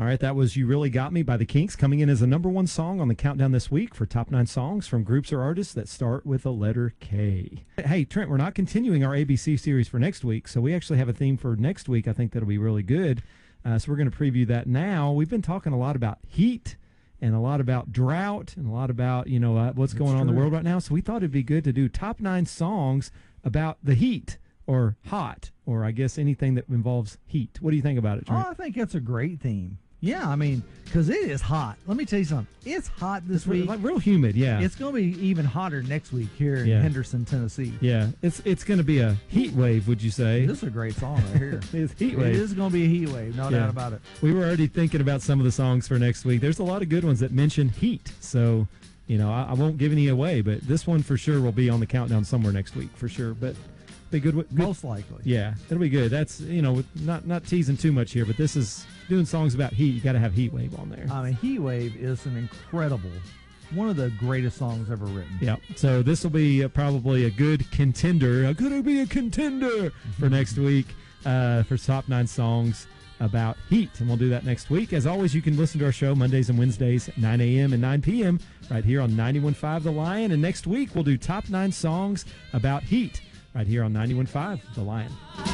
All right, that was You Really Got Me by the Kinks, coming in as a number one song on the countdown this week for top 9 songs from groups or artists that start with the letter K. Hey, Trent, we're not continuing our ABC series for next week, so we actually have a theme for next week I think that'll be really good. So we're going to preview that now. We've been talking a lot about heat and a lot about drought and a lot about, what's going on in the world right now. So we thought it'd be good to do top 9 songs about the heat or hot, or I guess anything that involves heat. What do you think about it, Trent? Oh, I think that's a great theme. Yeah, I mean, because it is hot. Let me tell you something. It's hot this week. Like real humid, yeah. It's going to be even hotter next week here in Henderson, Tennessee. Yeah, it's going to be a heat wave, would you say? This is a great song right here. It's heat wave. It is going to be a heat wave, no doubt about it. We were already thinking about some of the songs for next week. There's a lot of good ones that mention heat, so I won't give any away, but this one for sure will be on the countdown somewhere next week for sure. But be good. Most likely. Yeah, it'll be good. That's not teasing too much here, but this is doing songs about heat. You got to have Heat Wave on there. I mean, Heat Wave is an incredible, one of the greatest songs ever written. Yeah. So this will be probably a good contender. Could it be a contender for next week for top 9 songs about heat? And we'll do that next week. As always, you can listen to our show Mondays and Wednesdays at 9 a.m. and 9 p.m. right here on 91.5 The Lion. And next week we'll do top 9 songs about heat right here on 91.5 The Lion.